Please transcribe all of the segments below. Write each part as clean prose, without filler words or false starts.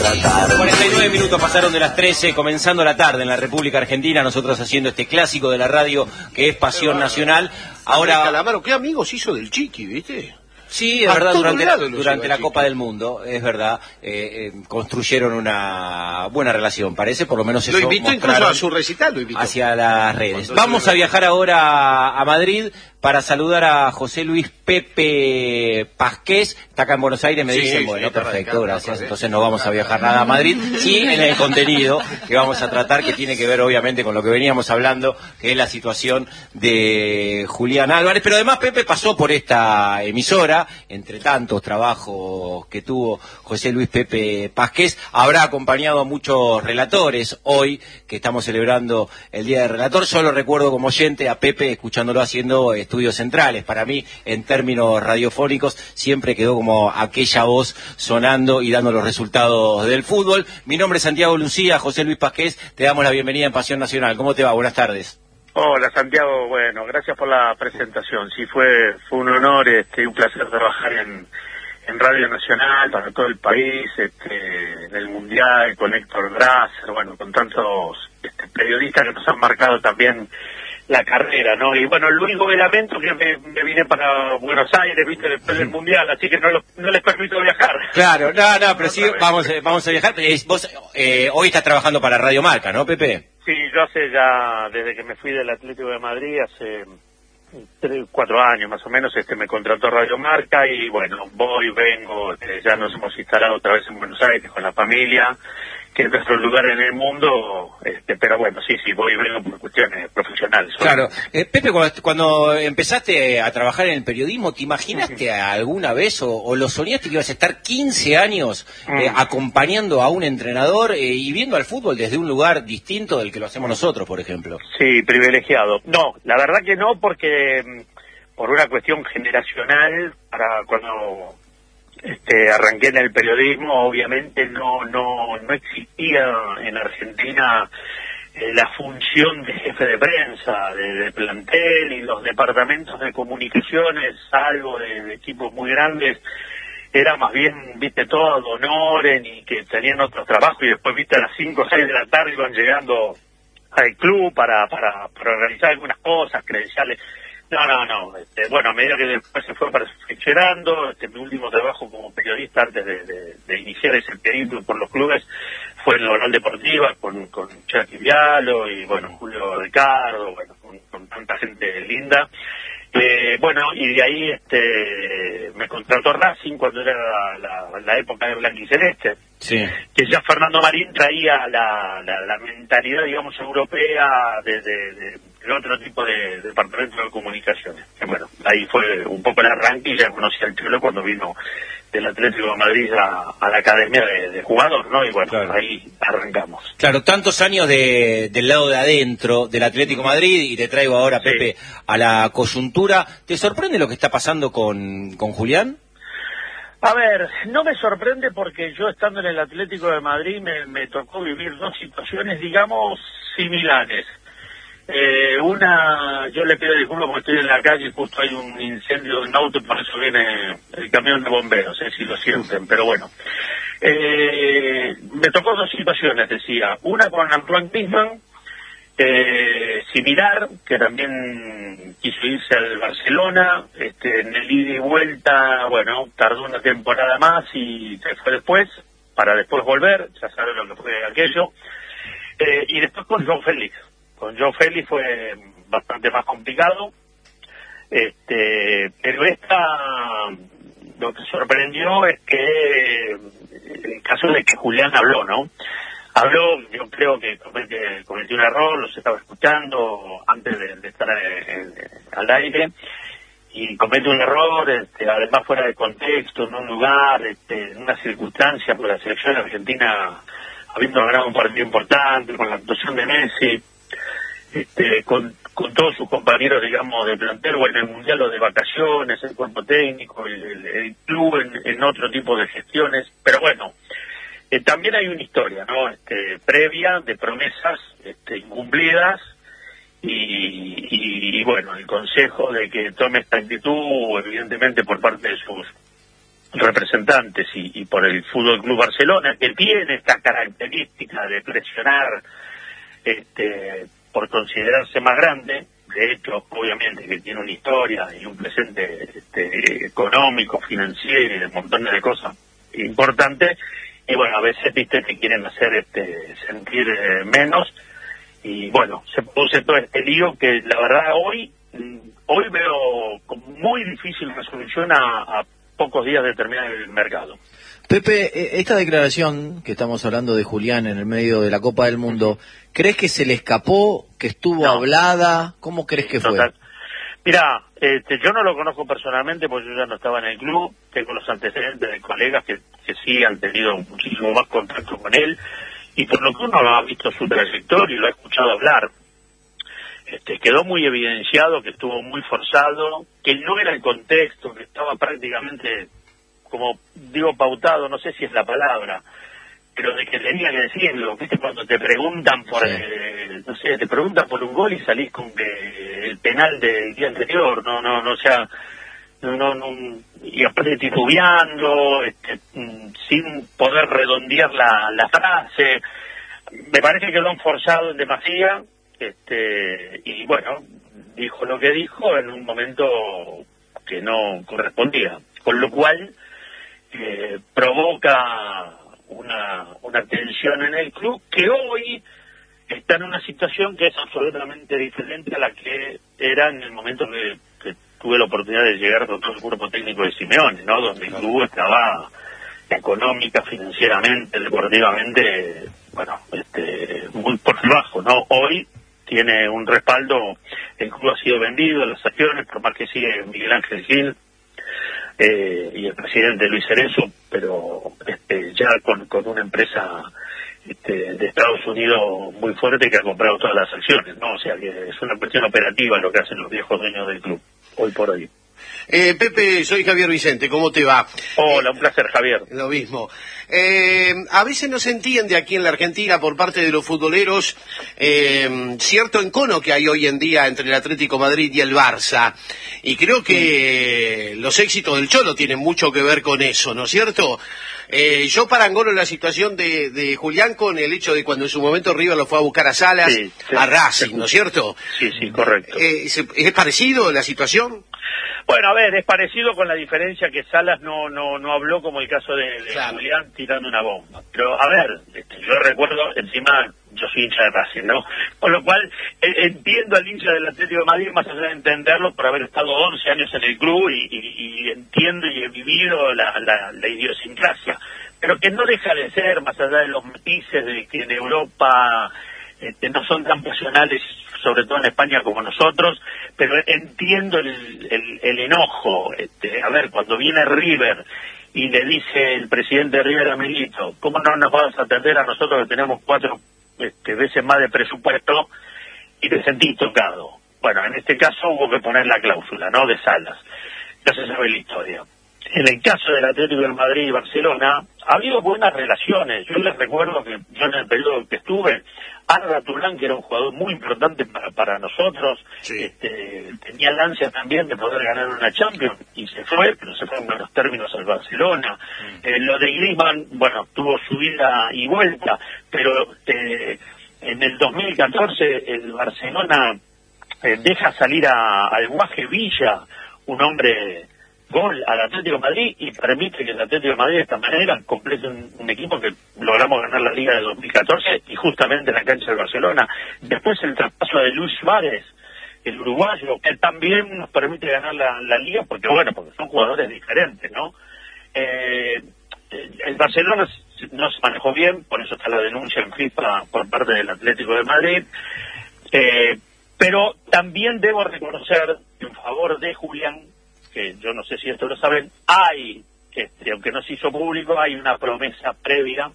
tratar. 49 minutos pasaron de las 13, comenzando la tarde en la República Argentina, nosotros haciendo este clásico de la radio que es Pasión Nacional. Ahora, Calamaro, qué amigos hizo del Chiqui, ¿viste? sí, es verdad, durante la Copa del Mundo, es verdad, construyeron una buena relación, parece, por lo menos eso lo invitó incluso a su recital, lo invitó hacia las redes. Vamos a viajar ahora a Madrid para saludar a José Luis Pepe Pasqués, está acá en Buenos Aires, me dicen, bueno, perfecto, gracias, entonces no vamos a viajar nada a Madrid, sí en el contenido que vamos a tratar, que tiene que ver obviamente con lo que veníamos hablando, que es la situación de Julián Álvarez, pero además Pepe pasó por esta emisora, entre tantos trabajos que tuvo José Luis Pepe Pasqués, habrá acompañado a muchos relatores hoy, que estamos celebrando el Día del Relator. Yo lo recuerdo como oyente a Pepe, escuchándolo haciendo estudios centrales. Para mí, en términos radiofónicos, siempre quedó como aquella voz sonando y dando los resultados del fútbol. Mi nombre es Santiago Lucía, José Luis Pasqués, te damos la bienvenida en Pasión Nacional. ¿Cómo te va? Buenas tardes. Hola Santiago, bueno, gracias por la presentación. Sí, fue un honor, un placer trabajar en Radio Nacional para todo el país, en el Mundial, con Héctor Grasser, bueno, con tantos periodistas que nos han marcado también la carrera, ¿no? Y bueno, el único lamento que me vine para Buenos Aires, viste, después del Mundial, así que no les permito viajar. Claro, no, pero sí, vamos a viajar. Vos hoy estás trabajando para Radio Marca, ¿no, Pepe? Sí, yo hace ya, desde que me fui del Atlético de Madrid, hace 4 años más o menos, me contrató Radio Marca y bueno, voy, vengo, ya nos hemos instalado otra vez en Buenos Aires con la familia, que es nuestro lugar en el mundo, pero bueno, sí, voy y vengo por cuestiones profesionales. Claro. Pepe, cuando empezaste a trabajar en el periodismo, ¿te imaginaste alguna vez o lo soñaste que ibas a estar 15 años acompañando a un entrenador y viendo al fútbol desde un lugar distinto del que lo hacemos nosotros, por ejemplo? Sí, privilegiado. No, la verdad que no, porque por una cuestión generacional, para cuando arranqué en el periodismo, obviamente no existía en Argentina la función de jefe de prensa, de plantel, y los departamentos de comunicaciones, salvo de equipos muy grandes, era más bien, viste, todo ad honorem, y que tenían otros trabajos, y después, viste, a las 5 o 6 de la tarde iban llegando al club para organizar algunas cosas, credenciales. No. Bueno, a medida que después se fue perfeccionando, mi último trabajo como periodista antes de iniciar ese periplo por los clubes fue en la Oral Deportiva con Chucky Vialo y bueno, Julio Ricardo, bueno, con tanta gente linda. Bueno, y de ahí me contrató Racing cuando era la época de Blanquiceleste. Sí. Que ya Fernando Marín traía la mentalidad, digamos, europea de otro tipo de departamento de comunicaciones. Bueno, ahí fue un poco el arranque y ya conocí al Cholo cuando vino del Atlético de Madrid a la academia de jugador, ¿no? Y bueno, claro, ahí arrancamos. Claro, tantos años del lado de adentro del Atlético de Madrid, y te traigo ahora, sí, Pepe, a la coyuntura. ¿Te sorprende lo que está pasando con Julián? A ver, no me sorprende porque yo estando en el Atlético de Madrid me tocó vivir dos situaciones, digamos, similares. Una, yo le pido disculpas porque estoy en la calle y justo hay un incendio de un auto y por eso viene el camión de bomberos, si lo sienten, pero bueno. Me tocó dos situaciones, decía. Una con Antoine Griezmann, similar, que también quiso irse al Barcelona, en el ida y vuelta, bueno, tardó una temporada más y se fue después, para después volver, ya saben lo que fue aquello. Y después con João Félix. Con João Félix fue bastante más complicado, pero lo que sorprendió es que el caso de que Julián habló, ¿no? Habló, yo creo que cometió un error, los estaba escuchando antes de estar al aire, y comete un error, además fuera de contexto, en un lugar, en una circunstancia, por la selección argentina habiendo ganado un partido importante, con la actuación de Messi, con todos sus compañeros, digamos, de plantel, o en el Mundial o de vacaciones, el cuerpo técnico, el club en otro tipo de gestiones, pero bueno, también hay una historia, ¿no? Previa de promesas incumplidas y bueno, el consejo de que tome esta actitud, evidentemente por parte de representantes y por el Fútbol Club Barcelona, que tiene esta característica de presionar por considerarse más grande. De hecho, obviamente que tiene una historia y un presente económico, financiero y de montones de cosas importantes. Y bueno, a veces, viste, te quieren hacer sentir menos. Y bueno, se produce todo este lío que la verdad hoy veo como muy difícil resolución a pocos días de terminar el mercado. Pepe, esta declaración que estamos hablando de Julián en el medio de la Copa del Mundo, ¿crees que se le escapó, que estuvo hablada? ¿Cómo crees que fue? Total. Mirá, yo no lo conozco personalmente porque yo ya no estaba en el club, tengo los antecedentes de colegas que sí han tenido muchísimo más contacto con él, y por lo que uno ha visto su trayectoria y lo ha escuchado hablar, quedó muy evidenciado que estuvo muy forzado, que no era el contexto, que estaba prácticamente, como digo, pautado, no sé si es la palabra, pero de que tenía que decirlo. ¿Viste? Cuando te preguntan por no sé, te preguntan por un gol y salís con que el penal del día anterior, o sea, no, y aparte titubeando, sin poder redondear la frase. Me parece que lo han forzado en demasía, y bueno, dijo lo que dijo en un momento que no correspondía, con lo cual provoca una tensión en el club que hoy está en una situación que es absolutamente diferente a la que era en el momento que tuve la oportunidad de llegar con todo el cuerpo técnico de Simeone, ¿no? Donde el club estaba económica, financieramente, deportivamente, bueno, muy por debajo, ¿no? Hoy tiene un respaldo, el club ha sido vendido, las acciones, por más que sigue Miguel Ángel Gil y el presidente Luis Cerezo, pero ya con una empresa de Estados Unidos muy fuerte que ha comprado todas las acciones, ¿no? O sea que es una cuestión operativa lo que hacen los viejos dueños del club, hoy por hoy. Pepe, soy Javier Vicente, ¿cómo te va? Hola, un placer, Javier. Lo mismo. A veces no se entiende aquí en la Argentina por parte de los futboleros cierto encono que hay hoy en día entre el Atlético Madrid y el Barça. Y creo que los éxitos del Cholo tienen mucho que ver con eso, ¿no es cierto? Yo parangolo la situación de Julián con el hecho de cuando en su momento River lo fue a buscar a Salas, a Racing, ¿no es cierto? Sí, correcto. ¿Es parecido la situación? Bueno, a ver, es parecido con la diferencia que Salas no habló como el caso de claro. Julián tirando una bomba. Pero, a ver, yo recuerdo, encima, yo soy hincha de Racing, ¿no? Con lo cual, entiendo al hincha del Atlético de Madrid, más allá de entenderlo, por haber estado 11 años en el club y entiendo y he vivido la idiosincrasia. Pero que no deja de ser, más allá de los matices de que en Europa no son tan pasionales, sobre todo en España, como nosotros, pero entiendo el enojo. A ver, cuando viene River y le dice el presidente de River a Milito, ¿cómo no nos vas a atender a nosotros que tenemos 4 veces más de presupuesto? Y te sentís tocado. Bueno, en este caso hubo que poner la cláusula, ¿no?, de Salas. Ya se sabe la historia. En el caso del Atlético de Madrid y Barcelona, ha habido buenas relaciones. Yo les recuerdo que yo en el periodo que estuve, Arda Turán, que era un jugador muy importante para nosotros, sí. Tenía la ansia también de poder ganar una Champions, y se fue, pero se fue en buenos términos al Barcelona. Lo de Griezmann, bueno, tuvo su ida y vuelta, pero en el 2014 el Barcelona deja salir al Guaje Villa, un hombre gol al Atlético de Madrid, y permite que el Atlético de Madrid de esta manera complete un equipo que logramos ganar la Liga de 2014 y justamente en la cancha del Barcelona. Después el traspaso de Luis Suárez, el uruguayo, que también nos permite ganar la Liga, porque son jugadores diferentes, ¿no? El Barcelona no se manejó bien, por eso está la denuncia en FIFA por parte del Atlético de Madrid, pero también debo reconocer en favor de Julián, que yo no sé si esto lo saben, hay, aunque no se hizo público, hay una promesa previa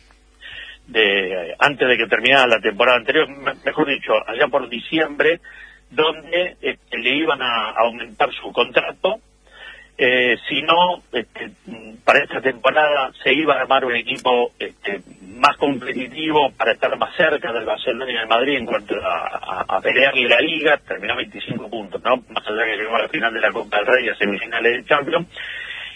antes de que terminara la temporada anterior, mejor dicho, allá por diciembre, donde le iban a aumentar su contrato. Si no, para esta temporada se iba a armar un equipo más competitivo para estar más cerca del Barcelona y del Madrid en cuanto a pelearle la Liga. Terminó 25 puntos, ¿no? Más allá que llegó a la final de la Copa del Rey y a semifinales del Champions.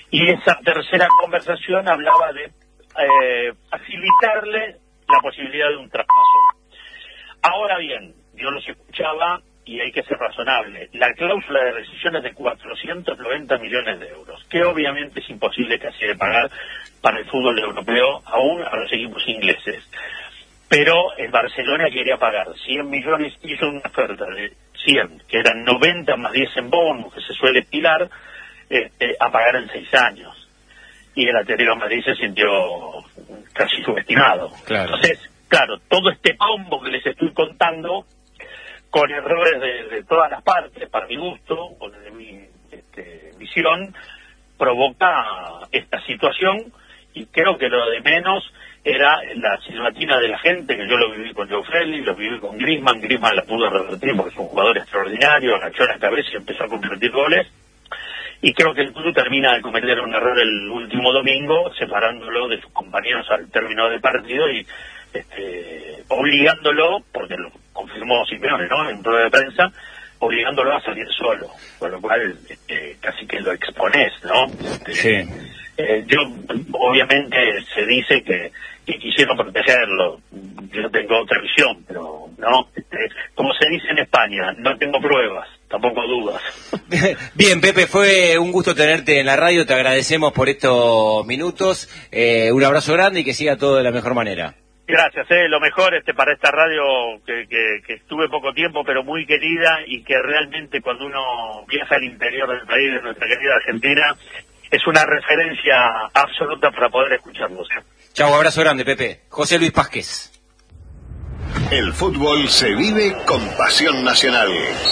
Y esa tercera conversación hablaba de facilitarle la posibilidad de un traspaso. Ahora bien, yo los escuchaba y hay que ser razonable. La cláusula de rescisión es de 490 millones de euros, que obviamente es imposible casi de pagar para el fútbol europeo, aún a los equipos ingleses. Pero el Barcelona quería pagar 100 millones, hizo una oferta de 100, que eran 90 más 10 en bonos, que se suele estilar, a pagar en 6 años. Y el Atlético de Madrid se sintió casi subestimado. Claro. Entonces, claro, todo este combo que les estoy contando, con errores de todas las partes, para mi gusto, o de mi visión, provoca esta situación, y creo que lo de menos era la silbatina de la gente, que yo lo viví con Joe Félix, lo viví con Griezmann la pudo revertir porque es un jugador extraordinario, agachó la cabeza y empezó a convertir goles, y creo que el club termina de cometer un error el último domingo, separándolo de sus compañeros al término del partido y obligándolo, porque lo confirmó Simeone, ¿no?, en rueda de prensa, obligándolo a salir solo, con lo cual casi que lo exponés, ¿no? Sí. Yo, obviamente, se dice que quisieron protegerlo. Yo tengo otra visión, pero no. Como se dice en España, no tengo pruebas, tampoco dudas. Bien, Pepe, fue un gusto tenerte en la radio. Te agradecemos por estos minutos. Un abrazo grande y que siga todo de la mejor manera. Gracias, lo mejor para esta radio que estuve poco tiempo, pero muy querida, y que realmente cuando uno viaja al interior del país, de nuestra querida Argentina, es una referencia absoluta para poder escucharlos. Chau, abrazo grande, Pepe. José Luis Pásquez. El fútbol se vive con pasión nacional.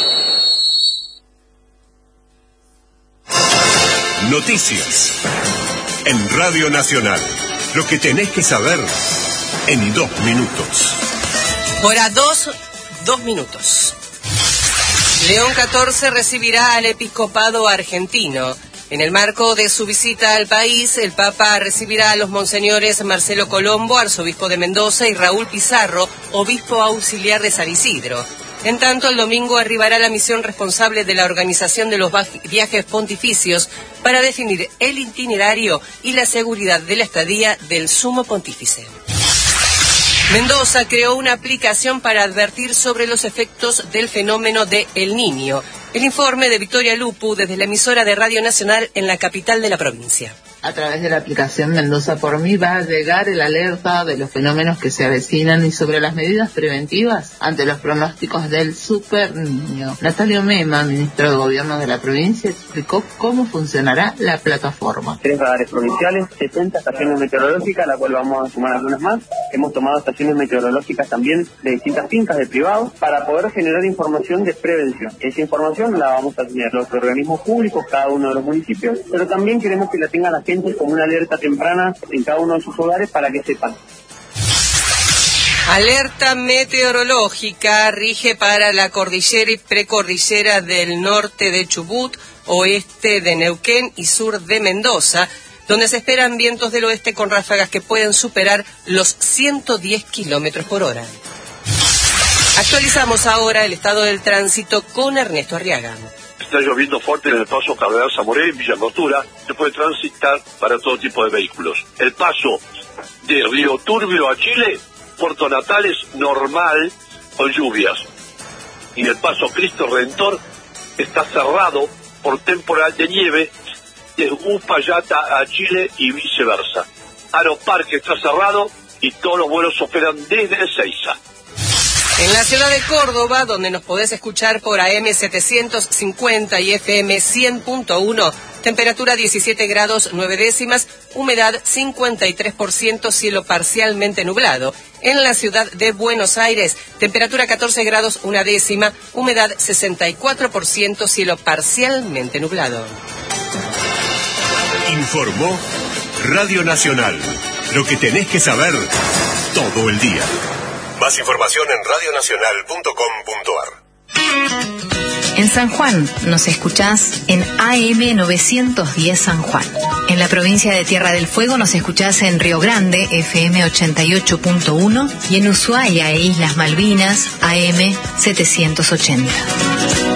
Noticias en Radio Nacional. Lo que tenés que saber en 2 minutos. Hora 2 minutos. León XIV recibirá al episcopado argentino. En el marco de su visita al país, el Papa recibirá a los monseñores Marcelo Colombo, arzobispo de Mendoza, y Raúl Pizarro, obispo auxiliar de San Isidro. En tanto, el domingo arribará la misión responsable de la organización de los viajes pontificios para definir el itinerario y la seguridad de la estadía del Sumo Pontífice. Mendoza creó una aplicación para advertir sobre los efectos del fenómeno de El Niño. El informe de Victoria Lupu desde la emisora de Radio Nacional en la capital de la provincia. A través de la aplicación Mendoza por mí va a llegar el alerta de los fenómenos que se avecinan y sobre las medidas preventivas ante los pronósticos del Super Niño. Natalio Mema, ministro de Gobierno de la provincia, explicó cómo funcionará la plataforma. 3 radares provinciales, 70 estaciones meteorológicas, a la cual vamos a sumar algunas más. Hemos tomado estaciones meteorológicas también de distintas fincas de privados para poder generar información de prevención. Esa información la vamos a tener los organismos públicos, cada uno de los municipios, pero también queremos que la tenga la gente como una alerta temprana en cada uno de sus hogares para que sepan. Alerta meteorológica rige para la cordillera y precordillera del norte de Chubut, oeste de Neuquén y sur de Mendoza, donde se esperan vientos del oeste con ráfagas que pueden superar los 110 kilómetros por hora. Actualizamos ahora el estado del tránsito con Ernesto Arriaga. Está lloviendo fuerte en el paso Cardenal Zamoré en Villa Angostura. Se puede transitar para todo tipo de vehículos. El paso de Río Turbio a Chile, Puerto Natales, normal, con lluvias. Y el paso Cristo Redentor está cerrado por temporal de nieve de Uspallata a Chile y viceversa. Aeroparque está cerrado y todos los vuelos operan desde Ezeiza. En la ciudad de Córdoba, donde nos podés escuchar por AM 750 y FM 100.1, temperatura 17 grados 9 décimas, humedad 53%, cielo parcialmente nublado. En la ciudad de Buenos Aires, temperatura 14 grados 1 décima, humedad 64%, cielo parcialmente nublado. Informó Radio Nacional. Lo que tenés que saber todo el día. Más información en radionacional.com.ar. En San Juan nos escuchás en AM 910 San Juan. En la provincia de Tierra del Fuego nos escuchás en Río Grande, FM 88.1, y en Ushuaia e Islas Malvinas, AM 780.